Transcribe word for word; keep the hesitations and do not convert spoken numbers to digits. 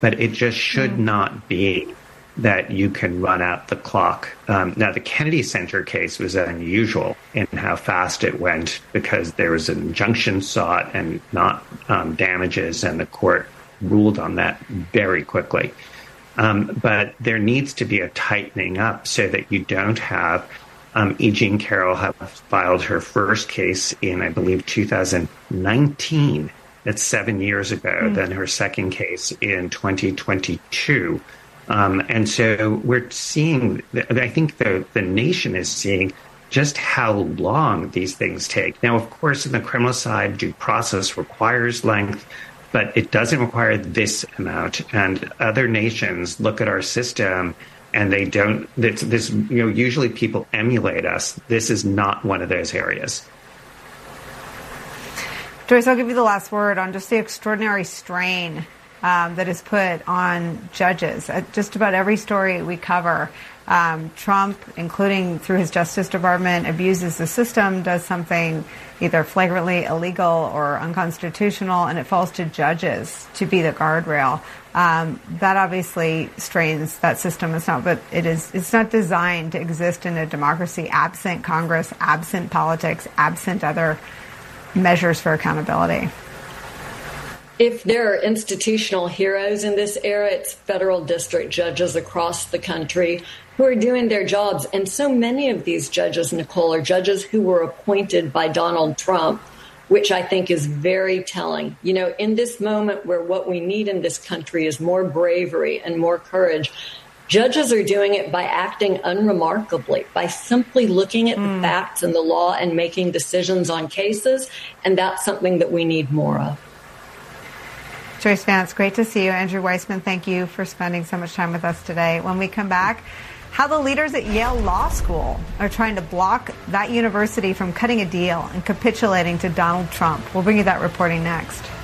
but it just should mm-hmm. not be that you can run out the clock. Um, now, the Kennedy Center case was unusual in how fast it went because there was an injunction sought and not um, damages, and the court ruled on that very quickly. Um, but there needs to be a tightening up so that you don't have um, E. Jean Carroll have filed her first case in, I believe, two thousand nineteen. That's seven years ago. Mm. Then her second case in twenty twenty-two. Um, and so we're seeing, I think the, the nation is seeing just how long these things take. Now, of course, in the criminal side, due process requires length, but it doesn't require this amount. And other nations look at our system and they don't, this, this, you know, usually people emulate us. This is not one of those areas. Joyce, I'll give you the last word on just the extraordinary strain Um, that is put on judges. Uh, just about every story we cover, um, Trump, including through his Justice Department, abuses the system, does something either flagrantly illegal or unconstitutional, and it falls to judges to be the guardrail. Um, that obviously strains that system. It's not, but it is. It's not designed to exist in a democracy absent Congress, absent politics, absent other measures for accountability. If there are institutional heroes in this era, it's federal district judges across the country who are doing their jobs. And so many of these judges, Nicole, are judges who were appointed by Donald Trump, which I think is very telling. You know, in this moment where what we need in this country is more bravery and more courage, judges are doing it by acting unremarkably, by simply looking at mm. the facts and the law and making decisions on cases. And that's something that we need more of. Joyce Vance, great to see you. Andrew Weissmann, thank you for spending so much time with us today. When we come back, how the leaders at Yale Law School are trying to block that university from cutting a deal and capitulating to Donald Trump. We'll bring you that reporting next.